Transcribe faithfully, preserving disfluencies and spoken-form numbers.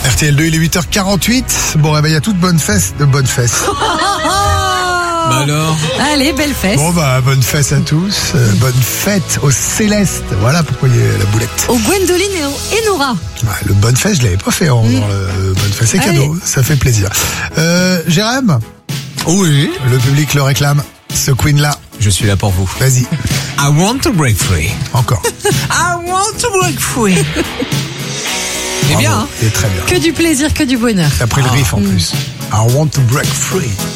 R T L deux, il est huit heures quarante-huit. Bon réveil à toutes, bonne fesse, de bonnes fesses. Bah alors. Allez, belle fesse. Bon bah, bonne fesse à tous. Euh, bonne fête aux Célestes. Voilà pourquoi il y a la boulette. Au Gwendoline et, au- et Nora. Ouais, le bonne fesse, je l'avais pas fait en Mm. dans le bonne fesse, c'est Ah cadeau. oui. Ça fait plaisir. Euh, Jérém, Oui. le public le réclame. Ce Queen-là, Je suis là pour vous. vas-y, I want to break free. encore. I want to break free. C'est Bravo, bien, hein. il est très bien. Que du plaisir, que du bonheur. T'as pris le Ah. riff en plus. I want to break free.